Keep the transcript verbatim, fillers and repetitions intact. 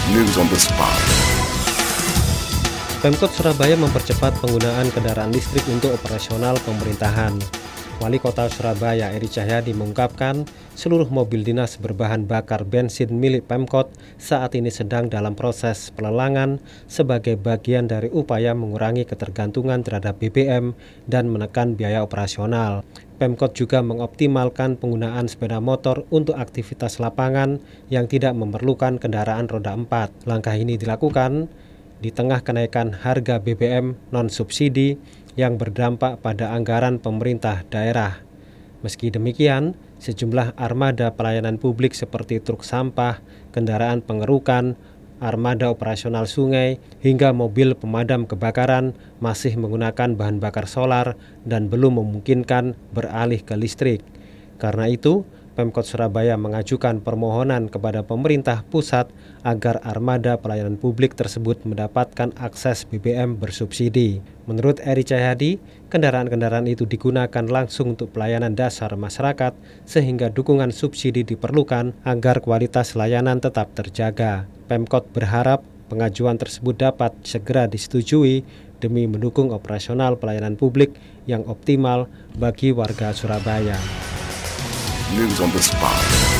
News on the spot. Pemkot Surabaya mempercepat penggunaan kendaraan listrik untuk operasional pemerintahan. Wali Kota Surabaya Eri Cahyadi mengungkapkan seluruh mobil dinas berbahan bakar bensin milik Pemkot saat ini sedang dalam proses pelelangan sebagai bagian dari upaya mengurangi ketergantungan terhadap B B M dan menekan biaya operasional. Pemkot juga mengoptimalkan penggunaan sepeda motor untuk aktivitas lapangan yang tidak memerlukan kendaraan roda empat. Langkah ini dilakukan di tengah kenaikan harga B B M non-subsidi yang berdampak pada anggaran pemerintah daerah. Meski demikian, sejumlah armada pelayanan publik seperti truk sampah, kendaraan pengerukan, armada operasional sungai, hingga mobil pemadam kebakaran masih menggunakan bahan bakar solar dan belum memungkinkan beralih ke listrik. Karena itu, Pemkot Surabaya mengajukan permohonan kepada pemerintah pusat agar armada pelayanan publik tersebut mendapatkan akses B B M bersubsidi. Menurut Eri Cahyadi, kendaraan-kendaraan itu digunakan langsung untuk pelayanan dasar masyarakat sehingga dukungan subsidi diperlukan agar kualitas layanan tetap terjaga. Pemkot berharap pengajuan tersebut dapat segera disetujui demi mendukung operasional pelayanan publik yang optimal bagi warga Surabaya. News on the spot.